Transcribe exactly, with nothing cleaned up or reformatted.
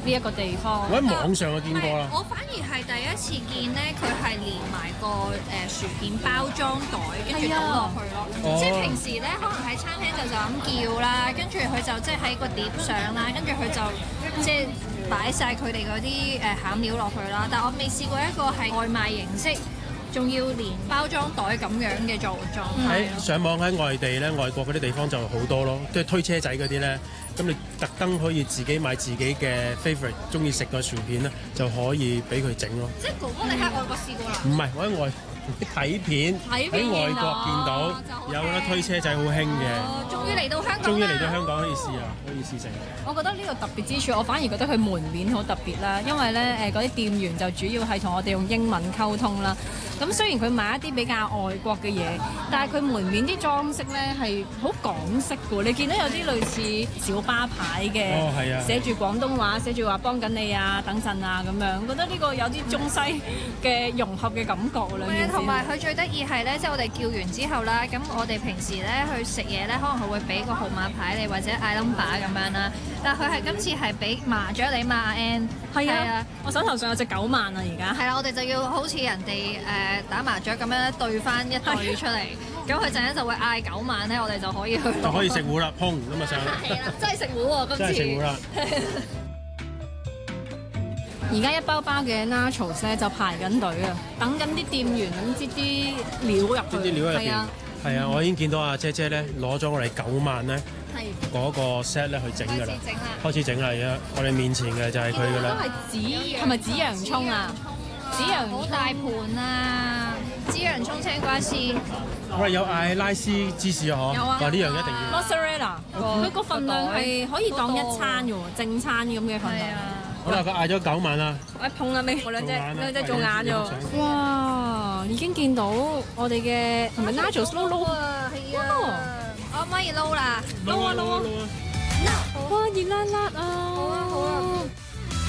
呢一個地方。 我喺網上就見過啦。 我反而係第一次見咧，佢係連埋個誒薯片包裝袋，跟住倒落去咯。 哦、 即係平時咧，可能喺餐廳就就咁叫啦，跟住佢就即係喺個碟上啦，跟住佢就即係擺晒佢哋嗰啲誒餡料落去啦。但我未試過一個係外賣形式。仲要連包裝袋咁樣嘅狀狀態。 喺上網喺外地咧，外國嗰啲地方就好多咯，即係推車仔嗰啲咧，咁你特登可以自己買自己嘅 favourite 中意食嘅薯片咧，就可以俾佢整咯。 即係哥哥，你喺外國試過啦？ 唔係，我喺外睇片喺外國見到有得推車仔好興嘅。 哦，終於嚟到香港啦！ 終於嚟到香港可以試啊，可以試食。 我覺得呢個特別之處，我反而覺得佢門面好特別啦，因為咧誒嗰啲店員就主要係同我哋用英文溝通啦。咁雖然佢賣一啲比較外國嘅嘢，但係佢門面啲裝飾咧係好港式嘅。你見到有啲類似小巴牌嘅， 哦係啊， 寫住廣東話，寫住話幫緊你啊，等陣啊咁樣。覺得呢個有啲中西嘅融合嘅感覺兩件事。 同埋佢最得意係咧，即係我哋叫完之後啦，咁我哋平時咧去食嘢咧，可能佢會俾個號碼牌你或者嗌 number 咁樣啦。但係佢係今次係俾麻雀你嘛，阿 Ann。 係啊，我手頭上有隻九萬啊，而家。 係啦，我哋就要好似人哋誒打麻雀咁樣對翻一對出嚟，咁佢陣間就會嗌九萬咧，我哋就可以去。 就可以食糊啦，砰咁啊上。 係啦，真係食糊喎，今次。 真係食糊啦。 而家一包包嘅 nachos 咧就排緊隊啊，等緊啲店員咁擠啲料入去。 擠啲料入邊。 係啊， 係啊，我已經見到阿姐姐咧攞咗我哋九萬咧嗰個 set 咧去整㗎啦，開始整啦，而家我哋面前嘅就係佢㗎啦。 都係紫，係咪紫洋葱啊？紫洋好大盤啊！紫洋葱青瓜絲。 我哋有嗌拉絲芝士啊，嗬。 有啊。 話呢樣一定要。 mozzarella，佢個份量係可以當一餐嘅喎，正餐咁嘅份量。 好啦，佢嗌咗九萬啦。 喂，碰啦未？我兩隻兩隻做眼啫。哇！已經見到我哋嘅同埋 nachos 撈撈啊， 係啊！我可唔可以撈啦？ 撈啊撈啊！哇！熱辣辣啊！